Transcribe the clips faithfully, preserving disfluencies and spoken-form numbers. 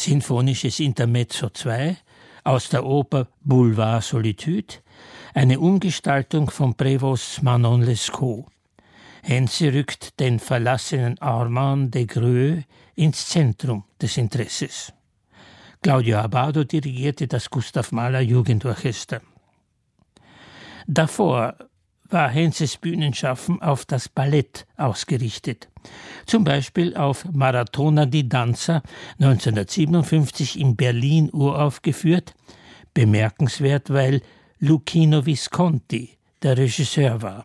Sinfonisches Intermezzo zwei aus der Oper Boulevard Solitude, eine Umgestaltung von Prévosts Manon Lescaut. Henze rückt den verlassenen Armand de Greux ins Zentrum des Interesses. Claudio Abbado dirigierte das Gustav Mahler Jugendorchester. Davor war Henzes Bühnenschaffen auf das Ballett ausgerichtet. Zum Beispiel auf Maratona di Danza, neunzehnhundertsiebenundfünfzig in Berlin uraufgeführt, bemerkenswert, weil Luchino Visconti der Regisseur war.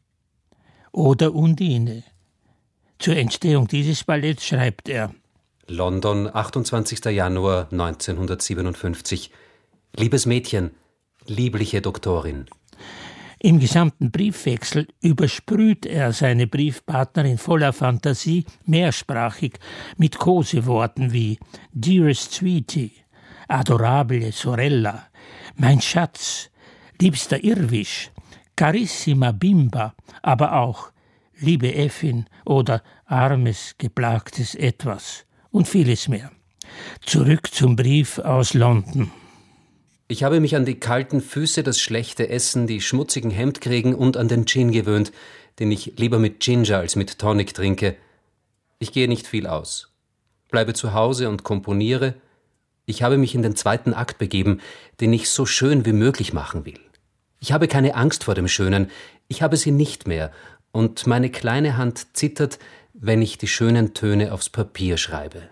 Oder Undine. Zur Entstehung dieses Balletts schreibt er: London, achtundzwanzigster Januar neunzehnhundertsiebenundfünfzig. Liebes Mädchen, liebliche Doktorin. Im gesamten Briefwechsel übersprüht er seine Briefpartnerin voller Fantasie mehrsprachig mit Koseworten wie Dearest Sweetie, Adorable Sorella, mein Schatz, liebster Irrwisch, Carissima Bimba, aber auch liebe Äffin oder armes, geplagtes Etwas und vieles mehr. Zurück zum Brief aus London. Ich habe mich an die kalten Füße, das schlechte Essen, die schmutzigen Hemdkriegen und an den Gin gewöhnt, den ich lieber mit Ginger als mit Tonic trinke. Ich gehe nicht viel aus. Bleibe zu Hause und komponiere. Ich habe mich in den zweiten Akt begeben, den ich so schön wie möglich machen will. Ich habe keine Angst vor dem Schönen, ich habe sie nicht mehr, und meine kleine Hand zittert, wenn ich die schönen Töne aufs Papier schreibe.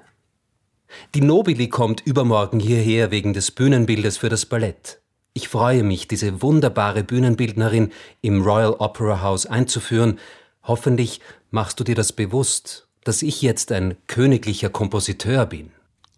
Die Nobili kommt übermorgen hierher wegen des Bühnenbildes für das Ballett. Ich freue mich, diese wunderbare Bühnenbildnerin im Royal Opera House einzuführen. Hoffentlich machst du dir das bewusst, dass ich jetzt ein königlicher Kompositeur bin.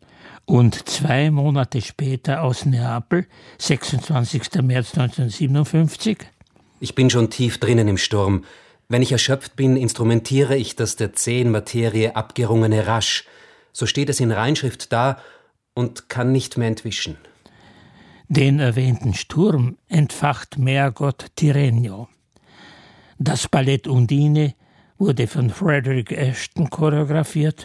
Und zwei Monate später aus Neapel, sechsundzwanzigster März neunzehnhundertsiebenundfünfzig. Ich bin schon tief drinnen im Sturm. Wenn ich erschöpft bin, instrumentiere ich das der zähen Materie abgerungene rasch. So steht es in Reinschrift da und kann nicht mehr entwischen. Den erwähnten Sturm entfacht Meergott Tirreno. Das Ballett Undine wurde von Frederick Ashton choreografiert.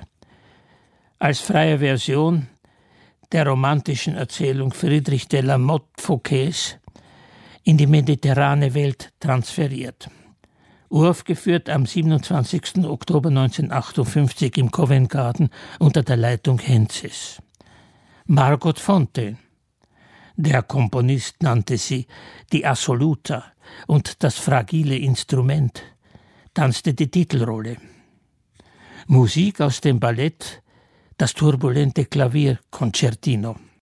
Als freie Version der romantischen Erzählung Friedrich de la Motte Fouqués in die mediterrane Welt transferiert. Uraufgeführt am siebenundzwanzigsten Oktober neunzehnhundertachtundfünfzig im Covent Garden unter der Leitung Henzes. Margot Fonteyn. Der Komponist nannte sie die Assoluta und das fragile Instrument, tanzte die Titelrolle. Musik aus dem Ballett, das turbulente Klavierkonzertino.